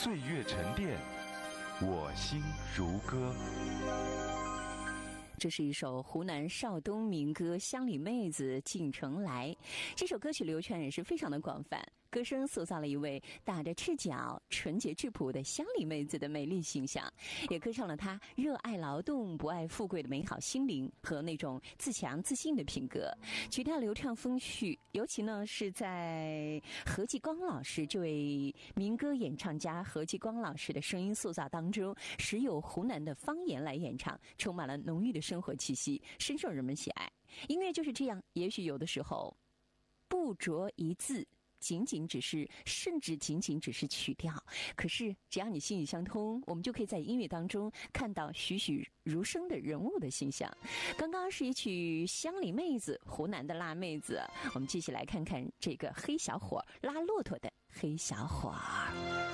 岁月沉淀，我心如歌。 这是一首湖南邵东民歌《乡里妹子进城来》。这首歌曲流传也是非常的广泛，歌声塑造了一位打着赤脚、纯洁质朴的乡里妹子的美丽形象，也歌唱了她热爱劳动、不爱富贵的美好心灵和那种自强自信的品格。曲调流畅风趣，尤其呢是在何继光老师这位民歌演唱家何继光老师的声音塑造当中，时有湖南的方言来演唱，充满了浓郁的生活气息，深受人们喜爱。音乐就是这样，也许有的时候不着一字，甚至仅仅只是曲调，可是只要你心意相通，我们就可以在音乐当中看到栩栩如生的人物的形象。刚刚是一曲乡里妹子，湖南的辣妹子，我们继续来看看这个黑小伙拉骆驼的黑小伙。